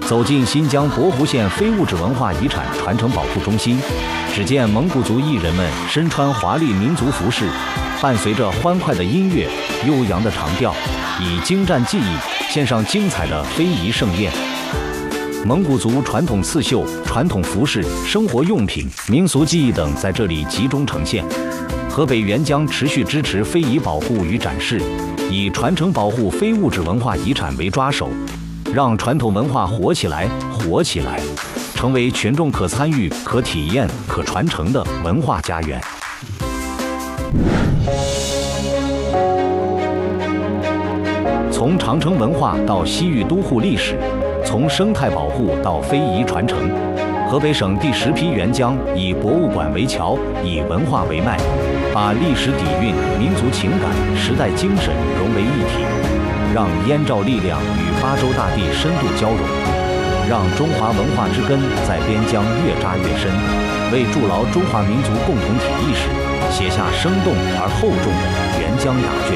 走进新疆博湖县非物质文化遗产传承保护中心，只见蒙古族艺人们身穿华丽民族服饰，伴随着欢快的音乐、悠扬的长调，以精湛技艺献上精彩的非遗盛宴。蒙古族传统刺绣、传统服饰、生活用品、民俗技艺等在这里集中呈现。河北沅江持续支持非遗保护与展示，以传承保护非物质文化遗产为抓手，让传统文化活起来，成为群众可参与、可体验、可传承的文化家园。从长城文化到西域都护历史，从生态保护到非遗传承，河北省第10批沅江以博物馆为桥，以文化为脉，把历史底蕴、民族情感、时代精神融为一体，让燕赵力量与巴州大地深度交融，让中华文化之根在边疆越扎越深，为筑牢中华民族共同体意识写下生动而厚重的沅江雅卷。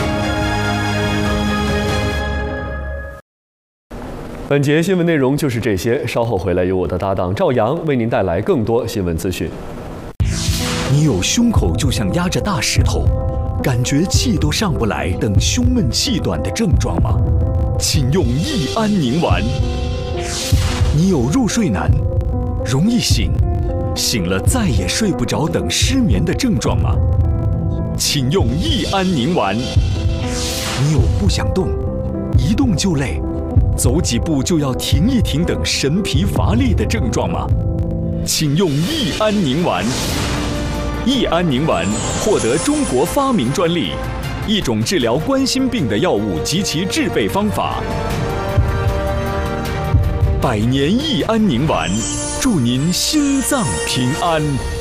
本节新闻内容就是这些，稍后回来由我的搭档赵阳为您带来更多新闻资讯。 你有胸口就像压着大石头，感觉气都上不来等胸闷气短的症状吗？请用益安宁丸。你有入睡难、容易醒了再也睡不着等失眠的症状吗？请用益安宁丸。你有不想动、一动就累、走几步就要停一停等神疲乏力的症状吗？请用益安宁丸。益安宁丸获得中国发明专利，一种治疗冠心病的药物及其制备方法。100年益安宁丸，祝您心脏平安。